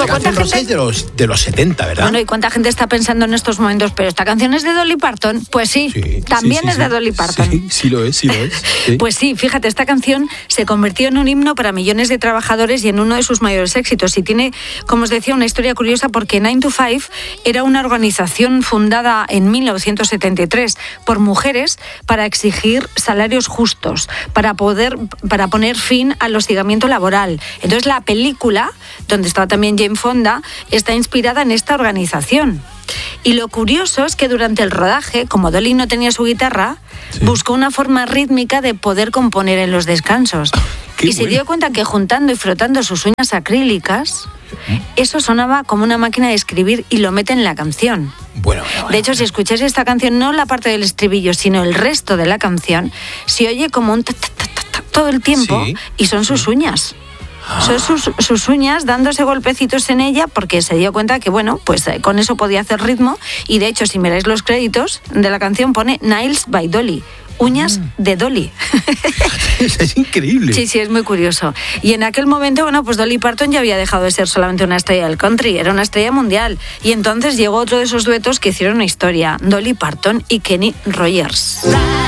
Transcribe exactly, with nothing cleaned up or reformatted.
Pero ¿cuánta canción gente Rosa es de los, de los setenta, ¿verdad? Bueno, ¿y cuánta gente está pensando en estos momentos? ¿Pero esta canción es de Dolly Parton? Pues sí, Sí, también sí, sí, es de sí. Dolly Parton. Sí, sí lo es, sí lo es. Sí. Pues sí, fíjate, esta canción se convirtió en un himno para millones de trabajadores y en uno de sus mayores éxitos. Y tiene, como os decía, una historia curiosa porque nine to five era una organización fundada en mil novecientos setenta y tres por mujeres para exigir salarios justos, para poder, para poner fin al hostigamiento laboral. Entonces la película, donde estaba también Jane Fonda, está inspirada en esta organización. Y lo curioso es que durante el rodaje, como Dolly no tenía su guitarra, sí. buscó una forma rítmica de poder componer en los descansos. Qué y bueno. se dio cuenta que juntando y frotando sus uñas acrílicas, eso sonaba como una máquina de escribir y lo mete en la canción. Bueno, bueno, bueno. De hecho, si escucháis esta canción, no la parte del estribillo, sino el resto de la canción, se oye como un ta, ta, ta, ta, ta, todo el tiempo sí, y son sus sí. uñas. Son sus, sus uñas dándose golpecitos en ella porque se dio cuenta que, bueno, pues con eso podía hacer ritmo y de hecho, si miráis los créditos de la canción pone Nails by Dolly. Uñas mm. de Dolly. Es increíble. Sí, sí, es muy curioso. Y en aquel momento, bueno, pues Dolly Parton ya había dejado de ser solamente una estrella del country, era una estrella mundial. Y entonces llegó otro de esos duetos que hicieron una historia, Dolly Parton y Kenny Rogers.